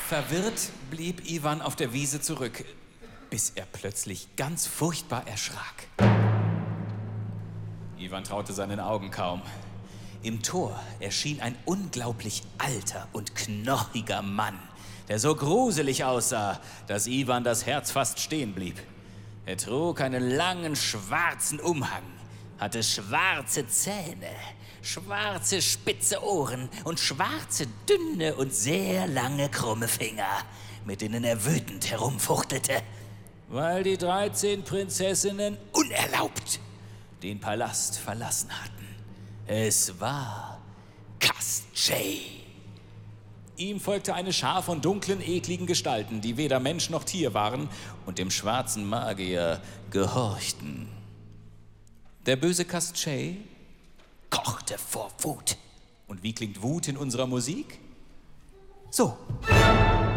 Verwirrt blieb Iwan auf der Wiese zurück, bis er plötzlich ganz furchtbar erschrak. Iwan traute seinen Augen kaum. Im Tor erschien ein unglaublich alter und knochiger Mann, der so gruselig aussah, dass Iwan das Herz fast stehen blieb. Er trug einen langen schwarzen Umhang, hatte schwarze Zähne, schwarze spitze Ohren und schwarze, dünne und sehr lange krumme Finger, mit denen er wütend herumfuchtelte, weil die 13 Prinzessinnen unerlaubt den Palast verlassen hatten. Es war Kaschtschei. Ihm folgte eine Schar von dunklen, ekligen Gestalten, die weder Mensch noch Tier waren und dem schwarzen Magier gehorchten. Der böse Kaschtschei kochte vor Wut. Und wie klingt Wut in unserer Musik? So.